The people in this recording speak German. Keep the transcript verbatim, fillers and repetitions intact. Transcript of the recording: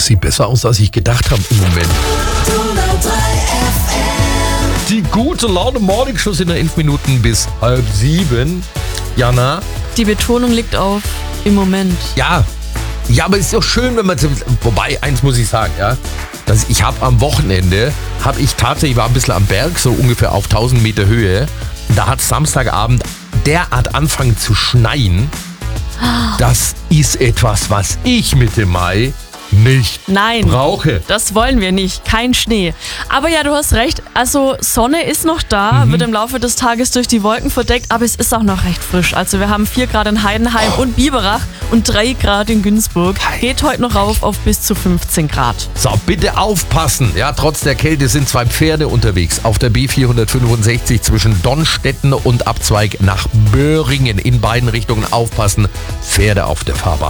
sieht besser aus, als ich gedacht habe im Moment. Die gute Laune Morning Show sind in elf Minuten bis halb sieben. Jana? Die Betonung liegt auf im Moment. Ja, ja, aber es ist doch schön, wenn man, wobei, eins muss ich sagen, ja, dass ich habe am Wochenende, habe ich tatsächlich, war ein bisschen am Berg, so ungefähr auf tausend Meter Höhe, und da hat Samstagabend derart angefangen zu schneien. Das ist etwas, was ich Mitte Mai nicht Nein, brauche. Das wollen wir nicht. Kein Schnee. Aber ja, du hast recht. Also Sonne ist noch da, mhm. wird im Laufe des Tages durch die Wolken verdeckt, aber es ist auch noch recht frisch. Also wir haben vier Grad in Heidenheim oh. und Biberach und drei Grad in Günzburg. Geht heute noch rauf auf bis zu fünfzehn Grad. So, bitte aufpassen. Ja, trotz der Kälte sind zwei Pferde unterwegs auf der B vierhundertfünfundsechzig zwischen Donnstetten und Abzweig nach Böhringen. In beiden Richtungen aufpassen. Pferde auf der Fahrbahn.